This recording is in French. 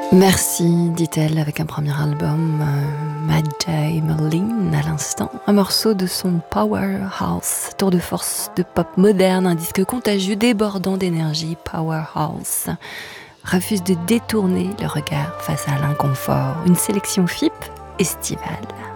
Merci, dit-elle avec un premier album, Mad-J Merlin à l'instant, un morceau de son Powerhouse, tour de force de pop moderne, un disque contagieux débordant d'énergie. Powerhouse refuse de détourner le regard face à l'inconfort, une sélection FIP estivale.